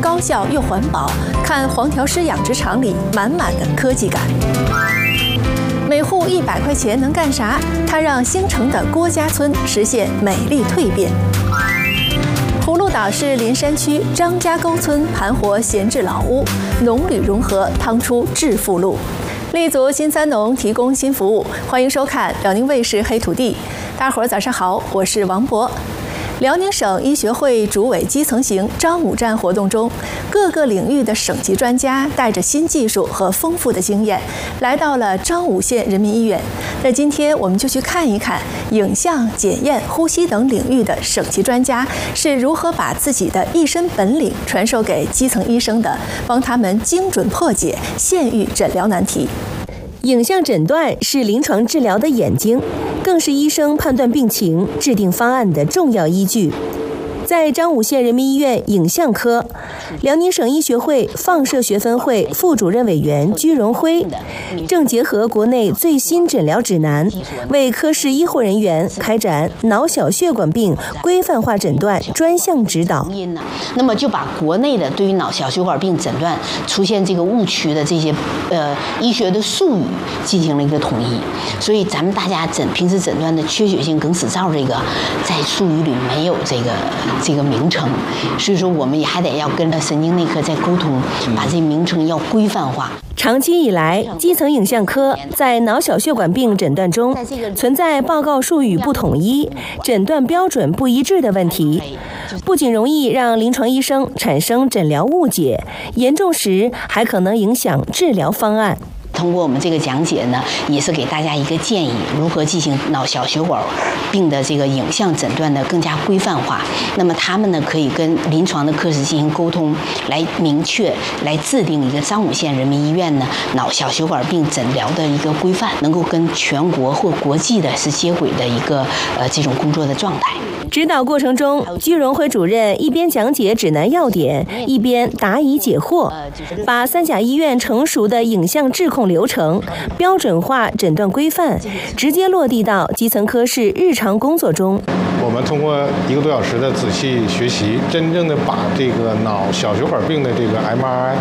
高效又环保，看黄条师养殖场里满满的科技感。每户100块钱能干啥？它让兴城的郭家村实现美丽蜕变。葫芦岛市林山区张家沟村盘活闲置老屋，农旅融合趟出致富路。立足新三农，提供新服务。欢迎收看辽宁卫视黑土地。大伙儿早上好，我是王博。辽宁省医学会主委基层行张武站活动中，各个领域的省级专家带着新技术和丰富的经验，来到了张武县人民医院。那今天我们就去看一看影像、检验、呼吸等领域的省级专家是如何把自己的一身本领传授给基层医生的，帮他们精准破解县域诊疗难题。 影像诊断是临床治疗的眼睛，更是医生判断病情、制定方案的重要依据。在张武县人民医院影像科，辽宁省医学会放射学分会副主任委员居荣辉正结合国内最新诊疗指南，为科室医护人员开展脑小血管病规范化诊断专项指导。 那么就把国内的对于脑小血管病诊断出现这个误区的这些医学的术语进行了一个统一，所以咱们大家平时诊断的缺血性梗死灶这个在术语里没有这个名称，所以说我们也还得要跟神经内科再沟通，把这名称要规范化。 长期以来，基层影像科在脑小血管病诊断中存在报告术语不统一、诊断标准不一致的问题，不仅容易让临床医生产生诊疗误解，严重时还可能影响治疗方案。 通过我们这个讲解呢，也是给大家一个建议，如何进行脑小血管病的这个影像诊断的更加规范化。那么他们呢，可以跟临床的科室进行沟通，来明确来制定一个张武县人民医院呢脑小血管病诊疗的一个规范，能够跟全国或国际的是接轨的一个这种工作的状态。 指导过程中，居荣辉主任一边讲解指南要点，一边答疑解惑，把三甲医院成熟的影像质控流程、标准化诊断规范直接落地到基层科室日常工作中。 我们通过1个多小时的仔细学习，真正的把这个脑小血管病的这个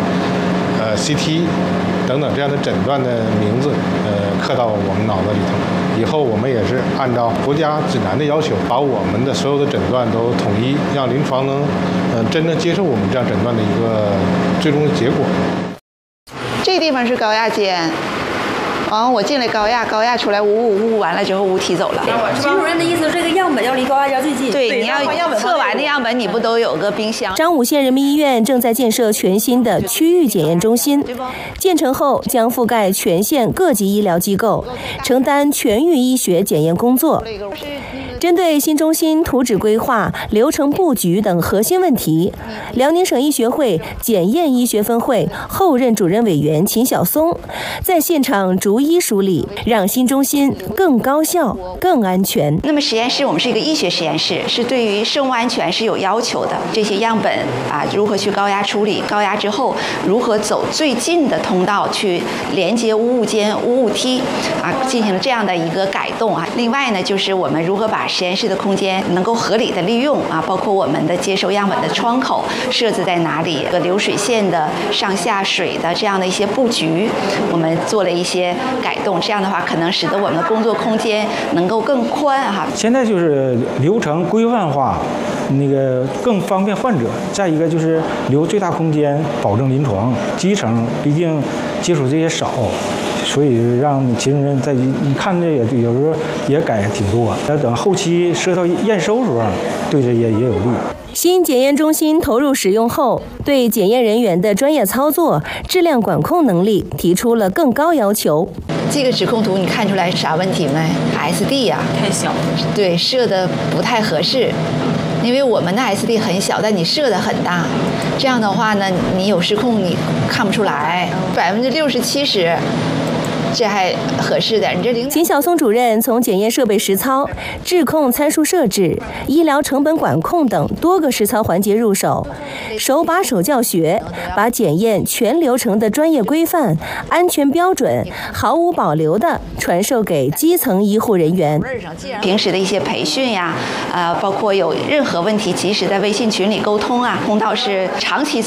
MRI、CT 等等这样的诊断的名字，刻到我们脑子里头。以后我们也是按照国家指南的要求，把我们的所有的诊断都统一，让临床能真正接受我们这样诊断的一个最终的结果。 这个地方是高压间。我进来高压出来呜完了之后提走了。 徐主任的意思，这个样本要离高压间最近。 对，你要测完的样本，你不都有个冰箱？ 张武县人民医院正在建设全新的区域检验中心，建成后将覆盖全县各级医疗机构，承担全域医学检验工作。针对新中心图纸规划、流程布局等核心问题，辽宁省医学会检验医学分会后任主任委员秦晓松在现场逐一梳理，让新中心更高效、更安全。 那么实验室我们是一个医学实验室，是对于生物安全是有要求的。这些样本如何去高压处理，高压之后如何走最近的通道去连接无误间、无误梯进行了这样的一个改动另外呢，就是我们如何把实验室的空间能够合理的利用包括我们的接收样本的窗口设置在哪里，流水线的上下水的这样的一些布局，我们做了一些改动，这样的话可能使得我们的工作空间能够更宽现在就是流程规范化，更方便患者。再一个就是留最大空间，保证临床。基层毕竟接触这些少，所以让其他人在你看这也有时候也改挺多。要等后期涉到验收时候，对这也有利。 新检验中心投入使用后，对检验人员的专业操作、质量管控能力提出了更高要求。 这个指控图你看出来啥问题没 ？SD 太小了， 对，设的不太合适。因为我们的 SD 很小，但你设的很大，这样的话呢，你有失控你看不出来，60%、70%。这还合适的。 秦晓松主任从检验设备实操、质控参数设置、医疗成本管控等多个实操环节入手，手把手教学，把检验全流程的专业规范、安全标准毫无保留地传授给基层医护人员。 平时的一些培训呀，包括有任何问题及时在微信群里沟通啊，通道是长期